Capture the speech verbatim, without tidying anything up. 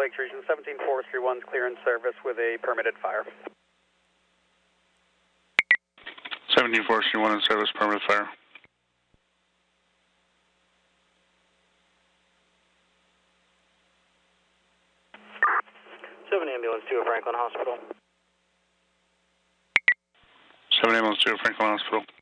Lakes Region, seventeen four three one is clear in service with a permitted fire. seventeen four three one in service, permitted fire. seven ambulance two at Franklin Hospital. seven ambulance two at Franklin Hospital.